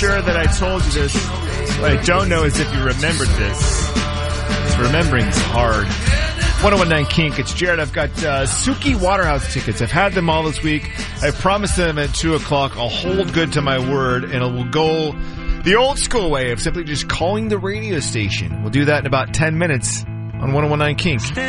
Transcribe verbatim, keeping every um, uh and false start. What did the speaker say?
sure that I told you this. What I don't know is if you remembered this. Because remembering's hard. one oh one nine Kink, it's Jared. I've got uh, Suki Waterhouse tickets. I've had them all this week. I promised them at two o'clock. I'll hold good to my word, and it will go the old school way of simply just calling the radio station. We'll do that in about ten minutes on one oh one nine Kink.